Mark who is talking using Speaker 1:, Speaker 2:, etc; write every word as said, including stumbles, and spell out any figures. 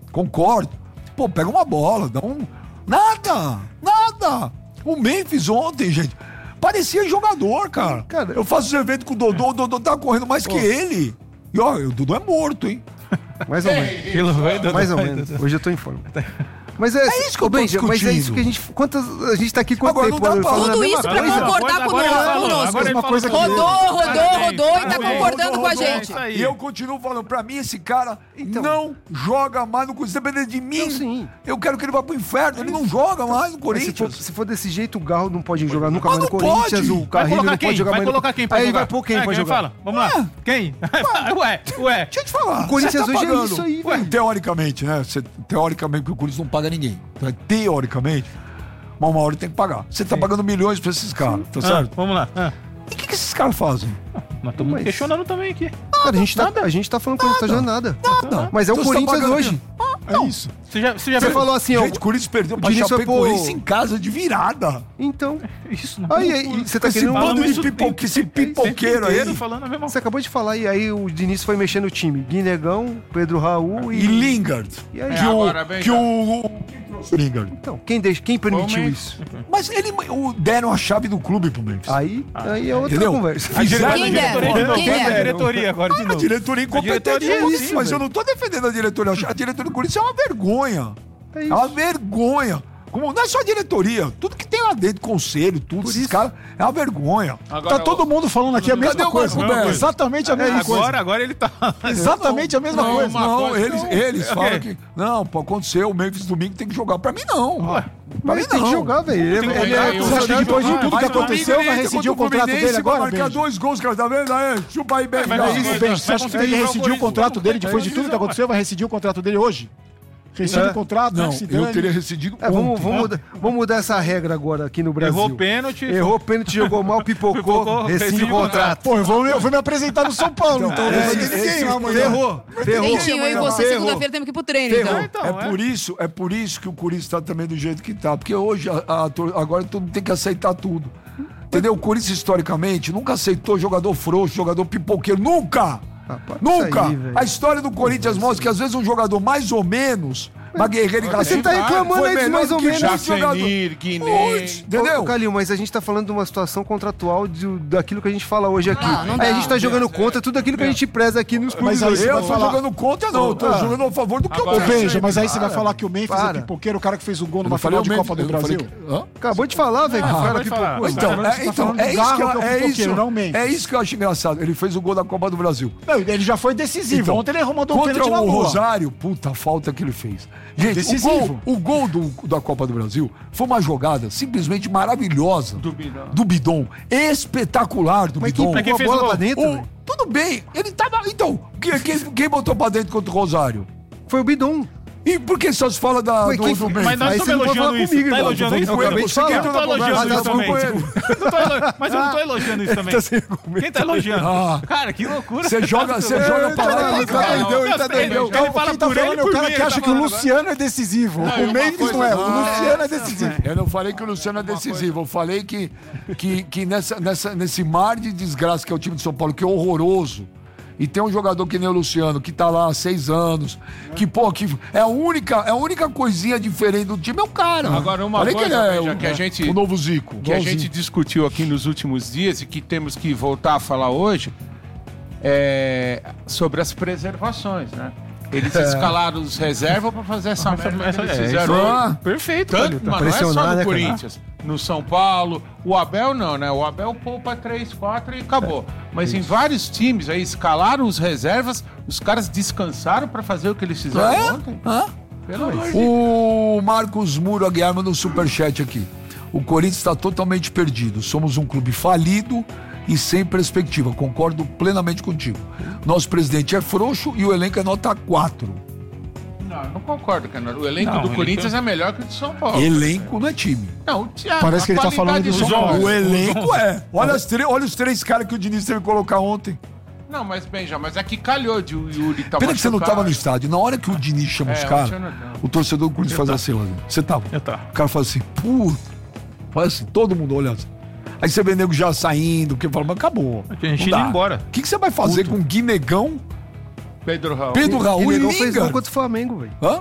Speaker 1: concordo. Pô, pega uma bola, dá um... Nada, nada. O Memphis ontem, gente, parecia jogador, cara. cara eu faço os eventos com o Dodô, o Dodô tá correndo mais pô. que ele. E ó, o Dodô é morto, hein?
Speaker 2: Mais ou menos. Mais ou menos. Hoje eu tô em forma. Mas é,
Speaker 1: é isso que eu tô
Speaker 2: bem,
Speaker 1: discutindo.
Speaker 2: Mas é isso que a gente... Quantas, a gente tá aqui quanto
Speaker 1: agora,
Speaker 2: tempo?
Speaker 1: Não dá pra...
Speaker 3: Tudo isso pra concordar conosco.
Speaker 4: Uma coisa que
Speaker 3: rodou, rodou, rodou e tá concordando com a gente.
Speaker 1: E eu continuo falando, pra mim esse cara então, não joga mais no Corinthians. Dependendo de mim, então, sim. eu quero que ele vá pro inferno. Ele não joga mais no Corinthians.
Speaker 2: Se for, se for desse jeito, o Garro não pode jogar nunca mais no Corinthians. O Carrilho não pode jogar mais no Corinthians.
Speaker 4: Aí
Speaker 2: ele vai pôr quem pra jogar?
Speaker 4: Fala, vamos lá. Quem? Ué, ué.
Speaker 1: Deixa eu te falar.
Speaker 2: O Corinthians hoje é isso aí,
Speaker 1: velho. Teoricamente, né? Teoricamente, porque o Corinthians não paga ninguém. Teoricamente, mas uma hora tem que pagar. Você tá Sim. pagando milhões pra esses caras, tá
Speaker 4: ah,
Speaker 1: certo?
Speaker 4: Vamos lá. Ah.
Speaker 1: E o que, que esses caras fazem?
Speaker 4: Nós estamos mas... questionando também aqui.
Speaker 2: Cara, a gente tá, a gente tá falando que não tá jogando nada.
Speaker 1: Nada.
Speaker 2: Mas é o
Speaker 1: então
Speaker 2: Corinthians hoje.
Speaker 1: Ah, não.
Speaker 2: É isso.
Speaker 4: Você já, você já
Speaker 2: você
Speaker 4: viu?
Speaker 2: falou assim, ó.
Speaker 1: Gente, o Corinthians perdeu pra Chapecoense em casa de virada.
Speaker 2: Então.
Speaker 4: Isso não.
Speaker 2: Aí, aí você tá
Speaker 1: esse
Speaker 2: querendo
Speaker 1: bando de pipoque, esse pipoqueiro aí.
Speaker 4: Falando a mesma...
Speaker 2: Você acabou de falar e aí o Diniz foi mexendo no time. Guinegão, Pedro Raul e...
Speaker 1: E Lingard.
Speaker 2: E aí?
Speaker 1: Que, é, o, bem, que o... o Lingard.
Speaker 2: Então, quem, deixa, quem permitiu isso?
Speaker 1: Mas ele o, deram a chave do clube pro Memphis.
Speaker 2: Aí, aí é outra
Speaker 1: Entendeu?
Speaker 2: conversa.
Speaker 4: A diretoria,
Speaker 3: diretoria,
Speaker 4: quem é? A diretoria agora de novo.
Speaker 1: A diretoria incompetente é isso, mas eu não tô defendendo a diretoria. A diretoria do Corinthians é uma vergonha. É, é uma vergonha. Como, não é só a diretoria, tudo que tem lá dentro, conselho, tudo, Por esses caras, é uma vergonha.
Speaker 5: Agora, tá todo mundo falando aqui a mesma
Speaker 1: Cadê
Speaker 5: coisa.
Speaker 1: O Marco
Speaker 5: Exatamente a mesma
Speaker 4: é,
Speaker 5: coisa.
Speaker 4: Agora, agora ele tá...
Speaker 5: Exatamente a mesma
Speaker 1: não,
Speaker 5: coisa.
Speaker 1: Não,
Speaker 5: coisa.
Speaker 1: eles, eles é, falam que... Não, pô, aconteceu, o Memphis domingo tem que jogar. Pra mim, não. Ué,
Speaker 2: pra mim, tem que jogar, velho. Ele, ele, ele é...
Speaker 5: Você acha que depois de tudo que aconteceu, vai rescindir o contrato dele agora,
Speaker 1: vai marcar dois gols, cara, tá vendo? Aí, chupa aí, bem.
Speaker 5: Mas é isso, bem. Você acha que tem que rescindir o contrato dele depois de tudo que aconteceu, vai rescindir o contrato dele hoje? Rescinde o contrato,
Speaker 1: não,
Speaker 5: se
Speaker 1: eu teria rescindido
Speaker 2: é, vamos, vamos, né? mudar, vamos mudar essa regra agora aqui no Brasil.
Speaker 4: Errou pênalti.
Speaker 2: Errou pênalti, jogou mal, pipocou, pipocou rescinde o contrato.
Speaker 5: Pô, eu vou, eu vou me apresentar no São Paulo, então.
Speaker 1: então
Speaker 5: é, é,
Speaker 1: ninguém amanhã.
Speaker 2: Ferrou, ferrou.
Speaker 3: Eu e você, segunda-feira, temos que ir pro treino, então.
Speaker 1: então. É, por isso, é por isso que o Corinthians tá também do jeito que tá. Porque hoje, a, a, agora todo mundo tem que aceitar tudo. Entendeu? O Corinthians, historicamente, nunca aceitou jogador frouxo, jogador pipoqueiro. Nunca! Ah, nunca! Aí, a história do Corinthians mostra que às vezes um jogador mais ou menos... Mas Guerreiro e
Speaker 2: Você tá reclamando aí dos mais ou menos.
Speaker 1: Jacenir, Guiné. Entendeu?
Speaker 2: Ô, Calil, mas a gente tá falando de uma situação contratual de, daquilo que a gente fala hoje aqui.
Speaker 3: Não, não
Speaker 2: aí
Speaker 3: dá,
Speaker 2: a gente tá jogando contra tudo aquilo que a gente preza aqui nos clubes.
Speaker 1: Mas eu tô falar... jogando contra, não. Eu tô ah. jogando a favor do que
Speaker 5: Agora,
Speaker 1: eu penso.
Speaker 5: Veja, mas aí você vai falar que o Memphis para. é pipoqueiro, o cara que fez o gol numa final de Copa do Brasil.
Speaker 2: Acabou de falar, velho.
Speaker 1: Então, é isso que eu acho engraçado. Ele fez o gol da Copa do Brasil.
Speaker 5: Ele já foi decisivo. Ontem ele mandou um pênalti na
Speaker 1: Contra o
Speaker 5: boa.
Speaker 1: Rosário, puta, a falta que ele fez. Gente, decisivo. O gol do, da Copa do Brasil foi uma jogada simplesmente maravilhosa
Speaker 4: do Bidon,
Speaker 1: do Bidon. Espetacular do
Speaker 2: Mas
Speaker 1: Bidon.
Speaker 2: Mas quem pegou a bola pra dentro?
Speaker 1: O, tudo bem, ele tava... Então, quem, quem, quem botou pra dentro contra o Rosário?
Speaker 2: Foi o Bidon.
Speaker 1: E por que só se fala da,
Speaker 2: Mas
Speaker 1: do,
Speaker 2: quem,
Speaker 1: do
Speaker 4: Mas nós estamos elogiando isso. Comigo, tá elogiando isso?
Speaker 2: Eu acabei de falar.
Speaker 4: Eu tô elogiando isso também. Mas eu não tô elogiando isso também. Quem tá elogiando? Ah, cara, que loucura.
Speaker 1: Você joga, você joga pra lá e pra cá.
Speaker 4: Ele fala por ele
Speaker 5: é o cara que acha que o Luciano é decisivo. O Memphis não é. O Luciano é decisivo.
Speaker 1: Eu não falei que o Luciano é decisivo. Eu falei que, que, que nessa, nessa, nesse mar de desgraça que é o time de São Paulo, que é horroroso, e tem um jogador que nem o Luciano, que tá lá há seis anos, que, pô, que é a única, é a única coisinha diferente do time, é o cara.
Speaker 6: Agora, uma
Speaker 1: Falei
Speaker 6: coisa,
Speaker 1: que, ele é
Speaker 6: veja,
Speaker 1: o,
Speaker 6: que a gente,
Speaker 1: o novo Zico.
Speaker 6: Que a gente discutiu aqui nos últimos dias e que temos que voltar a falar hoje, é sobre as preservações, né? Eles é. escalaram os reservas para fazer essa merda
Speaker 4: essa,
Speaker 6: que eles
Speaker 4: é,
Speaker 6: fizeram.
Speaker 4: Ah, perfeito,
Speaker 6: Tanto,
Speaker 4: tá
Speaker 6: mas não é só no
Speaker 2: né,
Speaker 6: Corinthians, cara? No São Paulo. O Abel não, né? O Abel poupa três, quatro e acabou. Mas Isso. em vários times aí escalaram os reservas, os caras descansaram para fazer o que eles fizeram
Speaker 1: é?
Speaker 6: ontem.
Speaker 1: Ah?
Speaker 6: Pelo amor de Deus.
Speaker 1: O Marcos Muro Aguiar mandou um superchat aqui. O Corinthians está totalmente perdido. Somos um clube falido e sem perspectiva. Concordo plenamente contigo. Nosso presidente é frouxo e o elenco é nota quatro.
Speaker 6: Não, não concordo, cara. O elenco
Speaker 4: não,
Speaker 6: do
Speaker 4: o
Speaker 6: Corinthians
Speaker 4: elenco...
Speaker 6: é melhor que o do São Paulo.
Speaker 1: Elenco não é time.
Speaker 6: Não, a,
Speaker 5: Parece que ele tá falando do São Paulo.
Speaker 1: O elenco é. Olha, as olha os três caras que o Diniz teve que colocar ontem.
Speaker 6: Não, mas bem, já, mas aqui calhou de o Yuri tá
Speaker 1: Pena que você não tava no estádio. Na hora que o Diniz chama
Speaker 6: é,
Speaker 1: os caras, o torcedor do Corinthians faz assim, olha. Você tava.
Speaker 4: Eu tava.
Speaker 1: O cara fala assim, puta. Faz assim, todo mundo olha assim. Aí você vê nego já saindo, porque fala, mas acabou.
Speaker 4: A gente indo embora.
Speaker 1: O que, que você vai fazer Puto. com o Guinegão,
Speaker 6: Pedro Raul?
Speaker 1: Pedro Raul e
Speaker 2: Guinegão fez gol
Speaker 1: Lingard?
Speaker 2: contra o Flamengo, velho.
Speaker 1: Hã?